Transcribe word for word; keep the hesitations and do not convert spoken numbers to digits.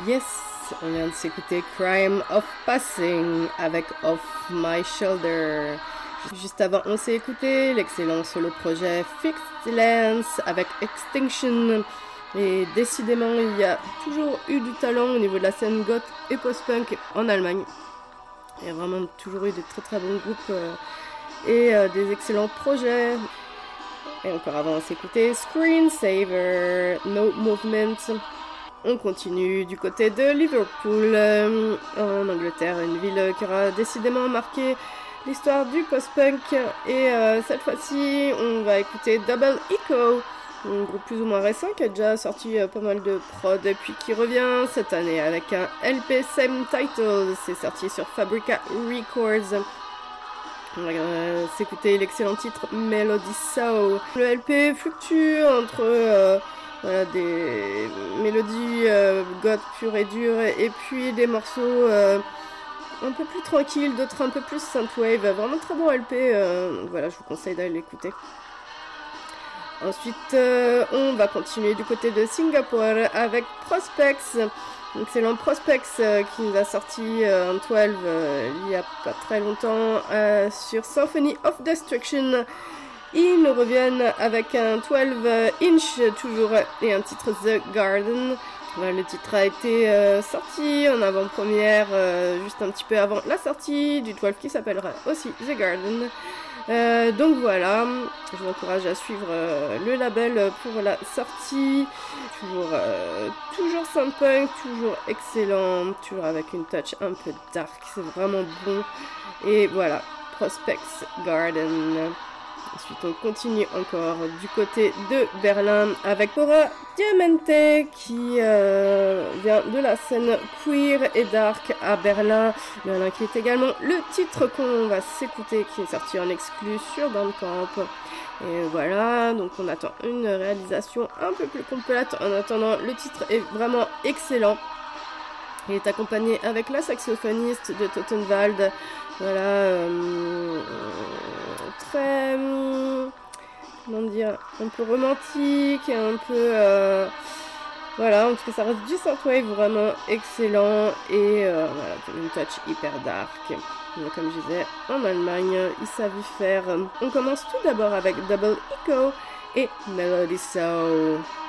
Yes, on vient de s'écouter Crime of Passing avec Off My Shoulder. Juste avant, on s'est écouté l'excellent solo projet Fixed Lens avec Extinction. Et décidément, il y a toujours eu du talent au niveau de la scène goth et post-punk en Allemagne. Il y a vraiment toujours eu de très très bons groupes euh, et euh, des excellents projets. Et encore avant, on s'est écouté Screensaver, No Movement. On continue du côté de Liverpool, euh, en Angleterre, une ville qui aura décidément marqué l'histoire du post-punk. Et euh, cette fois-ci, on va écouter Double Echo, un groupe plus ou moins récent qui a déjà sorti euh, pas mal de prod et puis qui revient cette année avec un L P Same Title. C'est sorti sur Fabrica Records. On va euh, s'écouter l'excellent titre Melody Soul. Le L P fluctue entre euh, voilà, des mélodies euh, goth pures et dures et puis des morceaux euh, un peu plus tranquilles, d'autres un peu plus synthwave. Vraiment très bon L P, euh, voilà, je vous conseille d'aller l'écouter. Ensuite, euh, on va continuer du côté de Singapour avec Prospects. Excellent Prospects euh, qui nous a sorti euh, un douze euh, il y a pas très longtemps euh, sur Symphony of Destruction. Ils nous reviennent avec un douze inch toujours et un titre The Garden. Voilà, le titre a été euh, sorti en avant-première euh, juste un petit peu avant la sortie du douze qui s'appellera aussi The Garden. Euh, donc voilà, je vous encourage à suivre euh, le label pour la sortie. Toujours, euh, toujours sympa, toujours excellent, toujours avec une touch un peu dark, c'est vraiment bon. Et voilà, Prospects Garden. Ensuite, on continue encore du côté de Berlin avec Pora Diamante qui euh, vient de la scène queer et dark à Berlin. Berlin qui est également le titre qu'on va s'écouter qui est sorti en exclu sur Bandcamp. Et voilà, donc on attend une réalisation un peu plus complète. En attendant, le titre est vraiment excellent. Il est accompagné avec la saxophoniste de Tottenwald. Voilà, euh, très, euh, comment dire, un peu romantique, un peu, euh, voilà, en tout cas ça reste du synthwave vraiment excellent et euh, voilà, une touch hyper dark. Donc, comme je disais, en Allemagne, ils savent y faire. On commence tout d'abord avec Double Echo et Melody Soul.